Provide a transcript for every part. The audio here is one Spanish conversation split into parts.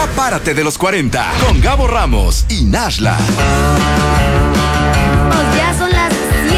Ya párate de los 40 con Gabo Ramos y Nashla. Ya son las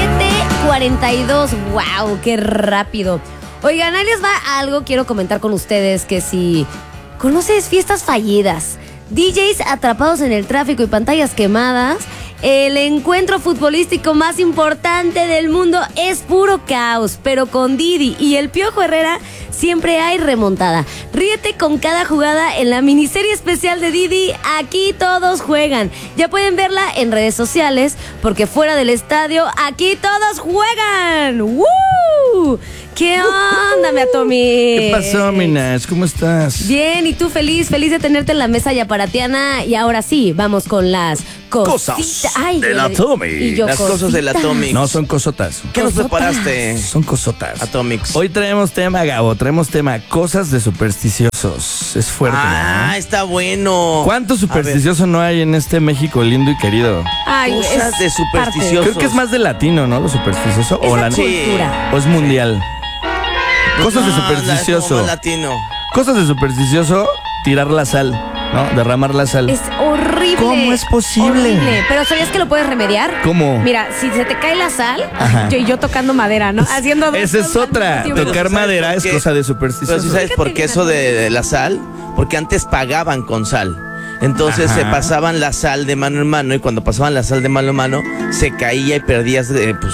7:42. ¡Wow! ¡Qué rápido! Oigan, ahí les va algo. Quiero comentar con ustedes que si conoces fiestas fallidas, DJs atrapados en el tráfico y pantallas quemadas, el encuentro futbolístico más importante del mundo es puro caos, pero con Didi y el Piojo Herrera siempre hay remontada. Ríete con cada jugada en la miniserie especial de Didi, Aquí Todos Juegan. Ya pueden verla en redes sociales, porque fuera del estadio, aquí todos juegan. ¡Woo! ¿Qué onda, mi Atomi? ¿Qué pasó, Minas? ¿Cómo estás? Bien, ¿y tú? Feliz de tenerte en la mesa yaparatiana. Y ahora sí, vamos con las cosas del Atomi. Las cosas del Atomics. No, son cosotas. ¿Qué nos preparaste? Son cosotas. Atomics. Hoy traemos tema, Gabo. Traemos tema cosas de supersticiosos. Es fuerte, ¿no? Está bueno. ¿Cuánto supersticioso no hay en este México lindo y querido? Ay, cosas de supersticiosos. Creo que es más de latino, ¿no? Lo supersticioso. Es la cultura. O es mundial. Cosas de supersticioso. Más latino. Cosas de supersticioso, tirar la sal, ¿no? Derramar la sal. Es horrible. ¿Cómo es posible? Horrible. Pero ¿sabías que lo puedes remediar? ¿Cómo? Mira, si se te cae la sal, yo tocando madera, ¿no? Haciendo dos Esa es cosas otra. al mismo tiempo. Tocar madera es cosa de supersticioso. Pero ¿sí sabes por qué eso de la sal? Porque antes pagaban con sal. Entonces se pasaban la sal de mano en mano, y cuando pasaban la sal de mano en mano se caía y perdías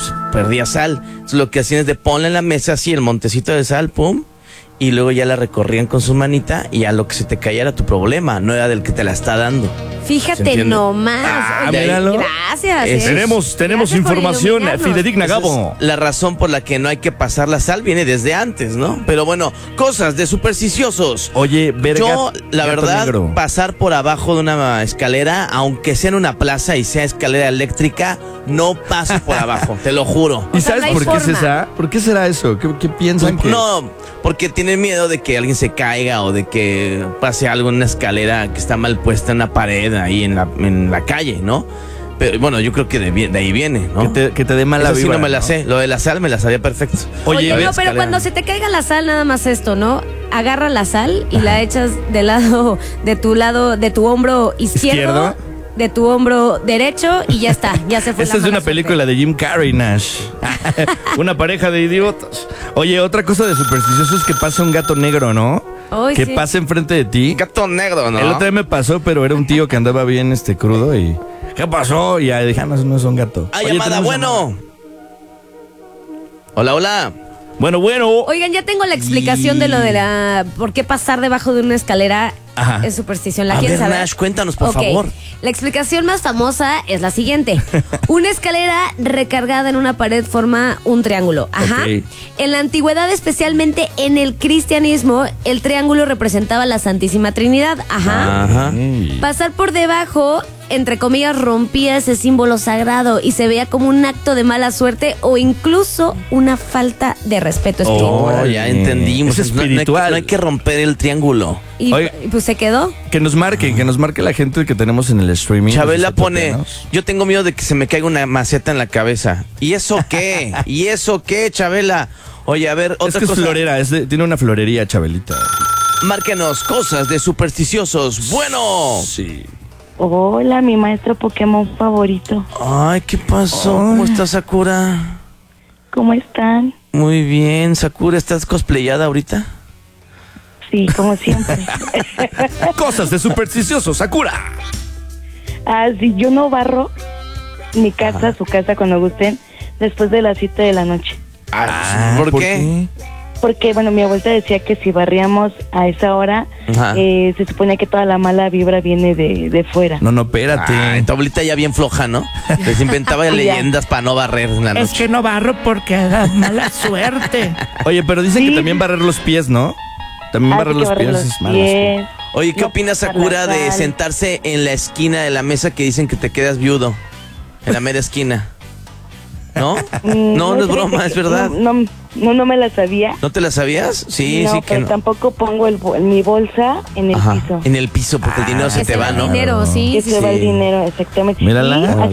sal. Entonces lo que hacían es de ponla en la mesa así, el montecito de sal, pum, y luego ya la recorrían con su manita, y a lo que se te caía era tu problema, no era del que te la está dando. Fíjate nomás. Oye, míralo. gracias. Tenemos Gracias información por iluminarnos. fidedigna, Gabo. La razón por la que no hay que pasar la sal viene desde antes, ¿no? Pero bueno, cosas de supersticiosos. Oye, verga. Yo, la gato verdad, negro. pasar por abajo de una escalera, aunque sea en una plaza y sea escalera eléctrica, no paso por abajo, te lo juro. ¿Y O sea, sabes no hay por qué es forma. esa? ¿Por qué será eso? ¿Qué piensan que? No, porque tienen miedo de que alguien se caiga o de que pase algo en una escalera que está mal puesta en una pared ahí en la calle, ¿no? Pero bueno, yo creo que de ahí viene, ¿no? Que te dé mala Eso sí vibra, no me la sé. Lo de la sal me la sabía perfecto. Oye, no, pero escalera. cuando se te caiga la sal, nada más esto, ¿no? Agarra la sal y la echas de tu hombro izquierdo, de tu hombro derecho, y ya está, ya se fue. Esta es de una película de Jim Carrey, Nash. Una pareja de idiotas. Oye, otra cosa de supersticioso es que pasa un gato negro, ¿no? Ay, que sí. pasa enfrente de ti. Gato negro, ¿no? El otro día me pasó, pero era un tío que andaba bien crudo y... ¿Qué pasó? Y ya dije, no es un gato. ¡Ah, Oye, llamada! tenemos Bueno. Hola, hola. Bueno. Oigan, ya tengo la explicación de lo de por qué pasar debajo de una escalera es superstición. ¿La A quieren ver, saber? Nash, cuéntanos, por Ok. favor. La explicación más famosa es la siguiente. Una escalera recargada en una pared forma un triángulo. Ajá. Ok. En la antigüedad, especialmente en el cristianismo, el triángulo representaba la Santísima Trinidad. Ajá. Pasar por debajo, entre comillas, rompía ese símbolo sagrado y se veía como un acto de mala suerte o incluso una falta de respeto espiritual. Oh, ya entendimos. Es No hay que- espiritual. No hay que romper el triángulo. Y Oiga. pues se quedó. Que nos marque la gente que tenemos en el streaming. Chabela Los pone, atopianos. yo tengo miedo de que se me caiga una maceta en la cabeza. ¿Y eso qué? ¿Y eso qué, Chabela? Oye, a ver, Es otra que es cosa. florera, tiene una florería, Chabelita. Márquenos cosas de supersticiosos. Bueno. Sí. Hola, mi maestro Pokémon favorito. Ay, ¿qué pasó? ¿Cómo estás, Sakura? ¿Cómo están? Muy bien, Sakura, ¿estás cosplayada ahorita? Sí, como siempre. Cosas de supersticiosos, Sakura. Si yo no barro mi casa, su casa, cuando gusten, después de las 7 de la noche. ¿Por qué? Porque, bueno, mi abuelita decía que si barríamos a esa hora, Ajá. se supone que toda la mala vibra viene de fuera. No, espérate. Ay, tu abuelita ya bien floja, ¿no? Les inventaba Ya. leyendas para no barrer en la noche. Es que no barro porque da mala suerte. Oye, pero dicen Sí. que también barrer los pies, ¿no? También barrer Así que los barrer pies los es malo. pies. Oye, ¿qué No opinas, pasar Sakura, la de sal. sentarse en la esquina de la mesa que dicen que te quedas viudo? En la mera esquina. ¿No? No es broma, es verdad. No me la sabía. ¿No te la sabías? Sí, no, sí que pero no. tampoco pongo mi bolsa en el Ajá, piso. en el piso, porque el dinero se Que te va, el ¿no? dinero, sí. Que sí, se va sí. el dinero, exactamente. Mírala. Y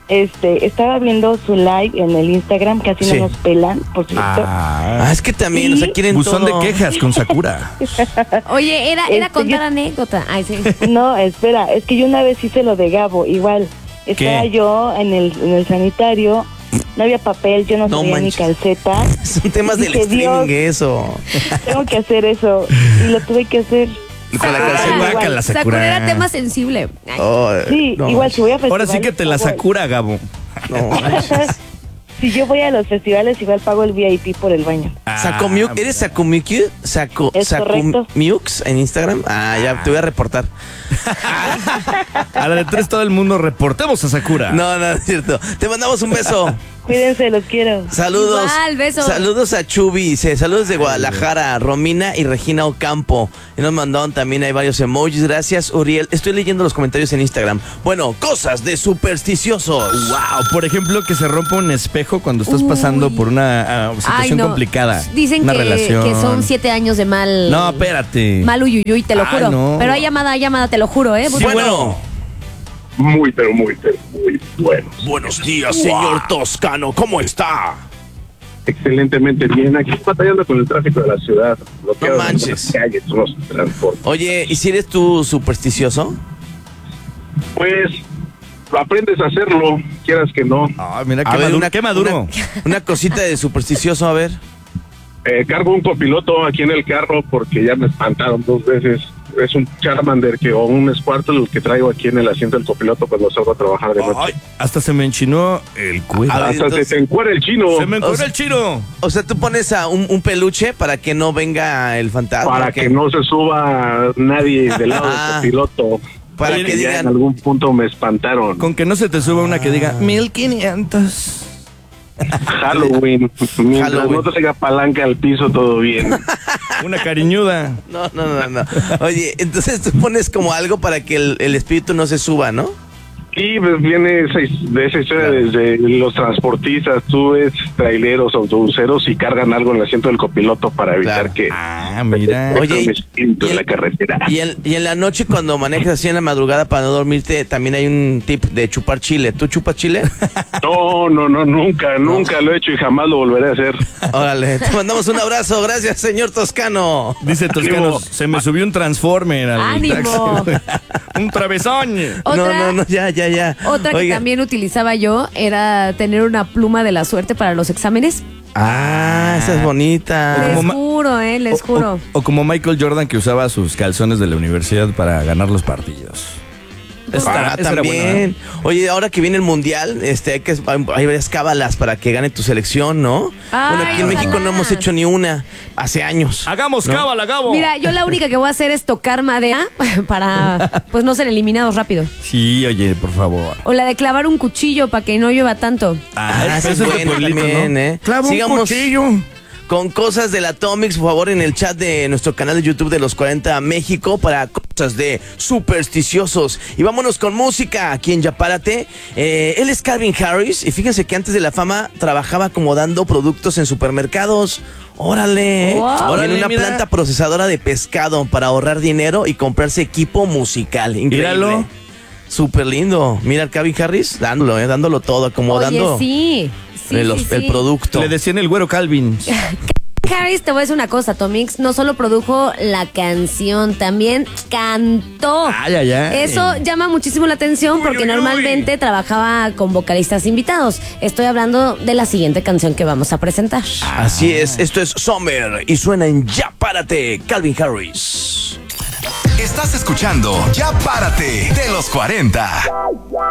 estaba viendo su live en el Instagram, casi Sí. no nos pelan, por cierto. Es que también, o sea, quieren Buzón todo. de quejas con Sakura. Oye, era contar yo- anécdota. Ay, sí. No, espera, es que yo una vez hice lo de Gabo, igual. Estaba ¿Qué? yo en el sanitario, no había papel, yo no No sabía ni manches. calceta. Son temas del Dije, streaming, Dios, eso. tengo que hacer eso. Y lo tuve que hacer. Con la Sakura. canción. Guácala, Sakura era Sakura. tema sensible. Ay. Oh, Sí, no, igual si voy a festivales. Ahora sí que te la pago- Sakura, Gabo. no manches. Si yo voy a los festivales, igual pago el VIP por el baño. Sakomiuk, ¿eres Sakomiuk? Es correcto. Sakomiux en Instagram. Ya te voy a reportar. A la de 3 todo el mundo reportemos a Sakura. No, es cierto. Te mandamos un beso. Cuídense, los quiero. Saludos. Igual, besos. Saludos a Chubi, dice, saludos de Guadalajara, Romina y Regina Ocampo. Y nos mandaron también, hay varios emojis. Gracias, Uriel. Estoy leyendo los comentarios en Instagram. Bueno, cosas de supersticiosos. Wow, por ejemplo, que se rompa un espejo cuando estás pasando por una Ay, situación no. complicada. Dicen una que relación. son 7 años de mal. No, espérate. Mal uyuyuy, te lo Ah, juro. no. Pero hay llamada, te lo juro, ¿eh? Sí, bueno. Muy bueno. Buenos días, señor Toscano. ¿Cómo está? Excelentemente bien. Aquí batallando con el tráfico de la ciudad. Bloqueado en manches. las calles, los transportes. Oye, ¿y si eres tú supersticioso? Pues aprendes a hacerlo, quieras que no. Ah, mira A ver, qué maduro. Una cosita de supersticioso, a ver. Cargo un copiloto aquí en el carro porque ya me espantaron 2 veces. Es un Charmander o un Squirtle que traigo aquí en el asiento del copiloto cuando salgo a trabajar de noche. Ay, hasta se me enchinó el cuello. A ver, Hasta entonces- se te encuera el chino Se me encuadra el chino. O sea, tú pones a un peluche para que no venga el fantasma. para ¿o qué? que no se suba nadie del lado Ah. del copiloto. Para Oye, que Ya en digan... algún punto me espantaron. Con que no se te suba una que diga 1500. Halloween. Mientras Halloween. no traiga palanca al piso, todo bien. Una cariñuda. No. Oye, entonces tú pones como algo para que el espíritu no se suba, ¿no? Y pues viene de esa historia desde los transportistas, tú ves traileros, autobuseros y cargan algo en el asiento del copiloto para evitar Claro. que Ah, mira. Oye, un espíritu y en la el- carretera. Y en la noche cuando manejas así en la madrugada para no dormirte, también hay un tip de chupar chile. ¿Tú chupas chile? No, nunca lo he hecho y jamás lo volveré a hacer. Órale, te mandamos un abrazo. Gracias, señor Toscano. Dice Toscano, Ánimo. se me subió un Transformer al Ánimo. taxi. Un travesón. Otra, No, ya. Otra que Oiga. también utilizaba yo era tener una pluma de la suerte para los exámenes. Esa es bonita. Les Como juro, les juro. O como Michael Jordan que usaba sus calzones de la universidad para ganar los partidos. Esa era También. buena. Oye, ahora que viene el mundial, hay varias cábalas para que gane tu selección, ¿no? Ay, Bueno, aquí en ojalá. México no hemos hecho ni una hace años. Hagamos cábala, Gabo. Mira, yo la única que voy a hacer es tocar madera para pues no ser eliminados rápido. Sí, oye, por favor. O la de clavar un cuchillo para que no llueva tanto. Esa eso es de buena pueblito, también, ¿no? ¿eh? Clava un Sigamos cuchillo. con cosas de la Atomics, por favor, en el chat de nuestro canal de YouTube de los 40 México para cosas de supersticiosos. Y vámonos con música aquí en Yapárate. Él es Calvin Harris y fíjense que antes de la fama trabajaba como dando productos en supermercados. Órale, Wow. en Órale, una mira. planta procesadora de pescado para ahorrar dinero y comprarse equipo musical. Increíble. Míralo. Súper lindo. Mira al Calvin Harris dándolo todo, acomodando Oye, sí. el producto. Le decían el güero Calvin. Harris, te voy a decir una cosa, Tomix, no solo produjo la canción, también cantó. Ay, ay, ay. Eso llama muchísimo la atención porque normalmente trabajaba con vocalistas invitados. Estoy hablando de la siguiente canción que vamos a presentar. Así es, esto es Summer y suena en Ya Párate, Calvin Harris. Estás escuchando Ya Párate de los 40.